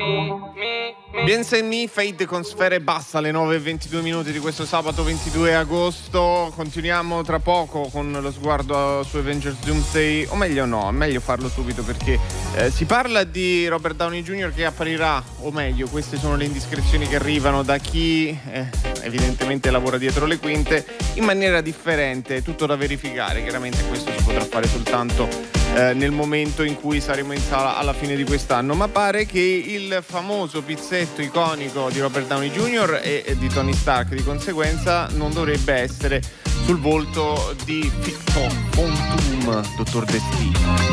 Beyoncé Me, Fade con Sfere Bassa alle 9:22 di questo sabato 22 agosto. Continuiamo tra poco con lo sguardo su Avengers Doomsday, o meglio no, è meglio farlo subito perché si parla di Robert Downey Jr. che apparirà, o meglio queste sono le indiscrezioni che arrivano da chi evidentemente lavora dietro le quinte, in maniera differente, tutto da verificare. Chiaramente questo si potrà fare soltanto nel momento in cui saremo in sala alla fine di quest'anno, ma pare che il famoso pizzetto iconico di Robert Downey Jr. e di Tony Stark di conseguenza non dovrebbe essere sul volto di Victor Von Doom, Dottor Destino.